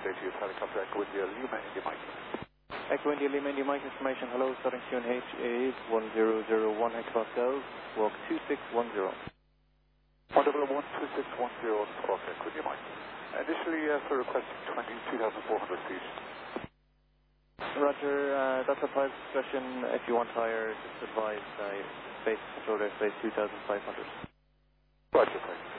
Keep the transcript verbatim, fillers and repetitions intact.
good day to you, helicopter Echo India Lima, India Mike. Echo India Lima, India Mike information. Hello, starting Q N H is one zero zero one hectopascals, walk two six one zero. one zero zero one two six one zero, squawk Echo India Mike. Initially, uh, for requesting twenty-two thousand four hundred feet. Roger, uh, that's a private discussion. If you want higher, just advise uh, space control airspace two thousand five hundred. Roger, thank you.